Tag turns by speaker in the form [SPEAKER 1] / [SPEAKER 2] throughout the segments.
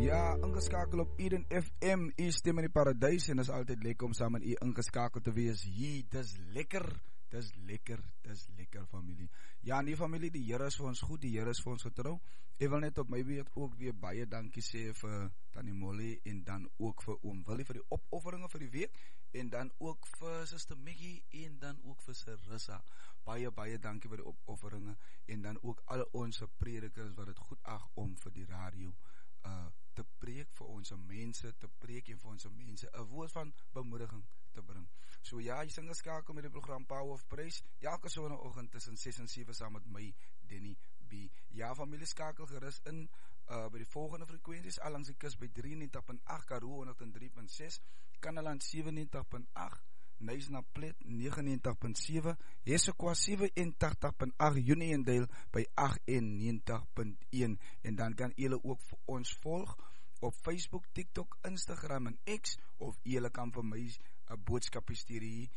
[SPEAKER 1] Ja, ingeskakel op Eden FM, u stem in die paradijs en is altyd lekker om saam met u ingeskakeld te wees. Hier, dis lekker, dis lekker, dis lekker familie. Ja, nee familie, die Here is vir ons goed, die Here is vir ons getrou. Ek wil net op my beurt ook weer baie dankie sê vir Tannie Molly en dan ook vir Oom Willie vir die opofferinge vir die week en dan ook vir Suster Maggie en dan ook vir Sarissa. Baie dankie vir die opofferinge en dan ook al ons predikers wat het goed ag om vir die radio te preek vir ons mense, te preek en vir ons mense 'n woord van bemoediging te bring. So ja, jy sing geskakel met die program Power of Praise, elke sonnagoggend tussen 6 en 7 saam met my, Denny B. Ja, familie, skakel gerus in by die volgende frekwensies, al langs die kus by 93.8, Karoo 103.6, Kanaland 97.8, Nuisna Plet 99.7, Hessequa 87.8, Uniondale by 98.1 en dan kan julle ook vir ons volg op Facebook, TikTok, Instagram en X of julle kan vir my 'n boodskap stuur hier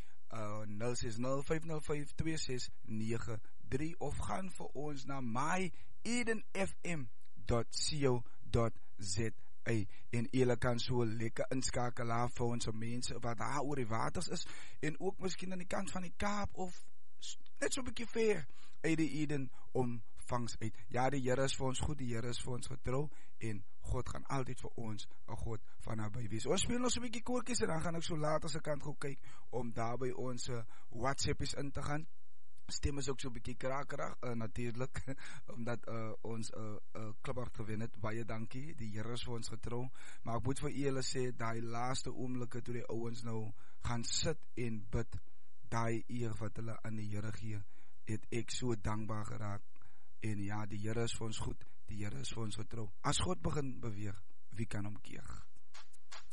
[SPEAKER 1] 0605052693 of gaan vir ons na myedenfm.co.za en julle kan so lekker inskakel vir ons mense wat daar oor die waters is en ook miskien aan die kant van die Kaap of net so 'n bietjie ver uit die Eden omvangs uit. Ja, die Here is vir ons goed, die Here is vir ons getrou en God gaan altyd vir ons 'n God van naby wees. Ons speel nog so 'n bietjie koortjies en dan gaan ek so later se kant gaan kyk om daar by ons WhatsAppies in te gaan. Stem is ook so 'n bietjie krakerig natuurlik omdat ons klubhart gewen het. Baie dankie, die Here is vir ons getrou. Maar ek moet vir julle sê, daai laaste oomblikke toe die ouens nou gaan sit en bid, daai eer wat hulle aan die Here gee, het ek so dankbaar geraak. En ja, die Here is vir ons goed, die Here is vir ons getrou. As God begin beweeg, wie kan hom keer?